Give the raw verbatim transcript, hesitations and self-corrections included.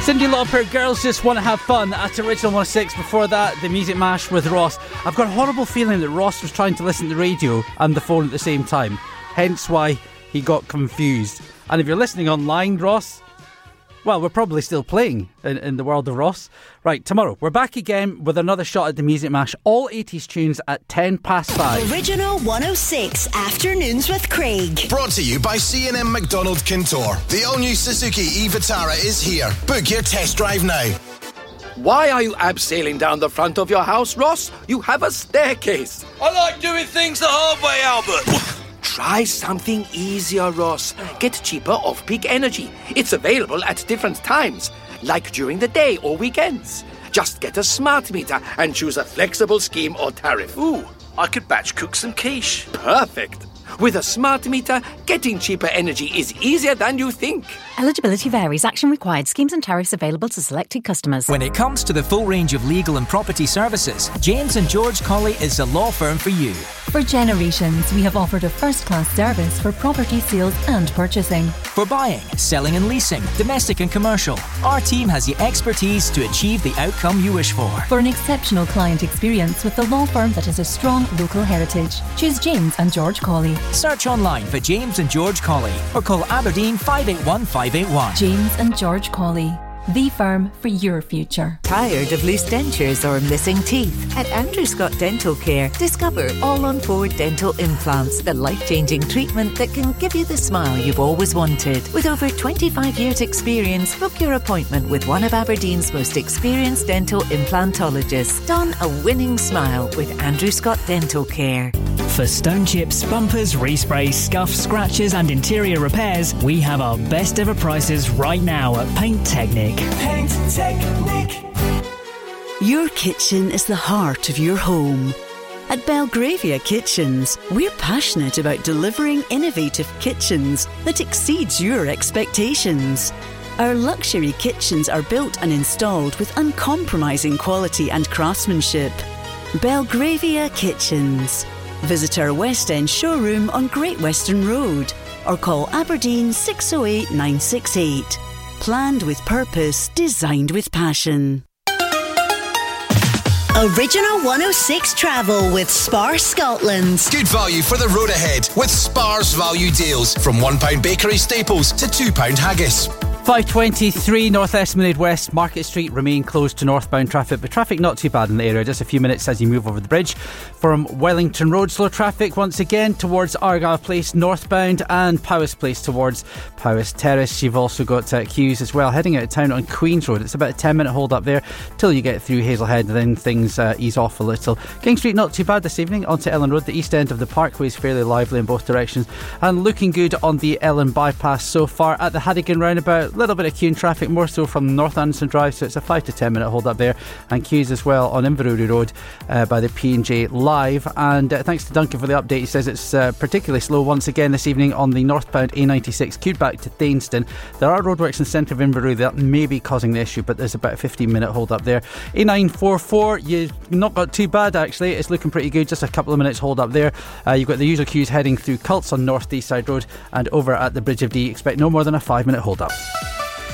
Cyndi Lauper, Girls Just Want to Have Fun at Original one oh six. Before that, the Music Mash with Ross. I've got a horrible feeling that Ross was trying to listen to the radio and the phone at the same time. Hence why he got confused. And if you're listening online, Ross, well, we're probably still playing in, in the world of Ross. Right, tomorrow, we're back again with another shot at the Music Mash. All eighties tunes at ten past five. Original one oh six Afternoons with Craig. Brought to you by C and M Macdonald Contour. The all-new Suzuki e-Vitara is here. Book your test drive now. Why are you abseiling down the front of your house, Ross? You have a staircase. I like doing things the hard way, Albert. Try something easier, Ross. Get cheaper off-peak energy. It's available at different times, like during the day or weekends. Just get a smart meter and choose a flexible scheme or tariff. Ooh, I could batch cook some quiche. Perfect. With a smart meter, getting cheaper energy is easier than you think. Eligibility varies. Action required. Schemes and tariffs available to selected customers. When it comes to the full range of legal and property services, James and George Colley is the law firm for you. For generations, we have offered a first-class service for property sales and purchasing. For buying, selling and leasing, domestic and commercial, our team has the expertise to achieve the outcome you wish for. For an exceptional client experience with the law firm that has a strong local heritage, choose James and George Colley. Search online for James and George Colley or call Aberdeen five eight one five eight one. James and George Colley, the firm for your future. Tired of loose dentures or missing teeth? At Andrew Scott Dental Care, discover all-on-four dental implants, the life-changing treatment that can give you the smile you've always wanted. With over twenty-five years experience, book your appointment with one of Aberdeen's most experienced dental implantologists. Don a winning smile with Andrew Scott Dental Care. For stone chips, bumpers, resprays, scuffs, scratches and interior repairs, we have our best ever prices right now at Paint Technic. Paint Technic. Your kitchen is the heart of your home. At Belgravia Kitchens, we're passionate about delivering innovative kitchens that exceeds your expectations. Our luxury kitchens are built and installed with uncompromising quality and craftsmanship. Belgravia Kitchens. Visit our West End showroom on Great Western Road or call Aberdeen six oh eight nine six eight. Planned with purpose, designed with passion. Original one oh six Travel with Spar Scotland. Good value for the road ahead with Spar's value deals. From one pound bakery staples to two pound haggis. five twenty-three North Esplanade West Market Street remain closed to northbound traffic, but traffic not too bad in the area. Just a few minutes as you move over the bridge. From Wellington Road, slow traffic once again towards Argyle Place northbound and Powis Place towards Powis Terrace. You've also got uh, queues as well heading out of town on Queen's Road. It's about a ten minute hold up there till you get through Hazelhead, and then things uh, ease off a little. King Street not too bad this evening. Onto Ellen Road, the east end of the Parkway is fairly lively in both directions and looking good on the Ellen bypass so far. At the Hadigan roundabout, a little bit of queue in traffic, more so from North Anderson Drive, so it's a five to ten minute hold up there, and queues as well on Inverurie Road uh, by the P and J Live. And uh, thanks to Duncan for the update. He says it's uh, particularly slow once again this evening on the northbound A ninety-six queued back to Thainston. There are roadworks in the centre of Inverurie that may be causing the issue, but there's about a fifteen minute hold up there. A nine forty-four, you've not got too bad actually, it's looking pretty good, just a couple of minutes hold up there. Uh, you've got the usual queues heading through Cults on North Deeside Road, and over at the Bridge of Dee expect no more than a five minute hold up.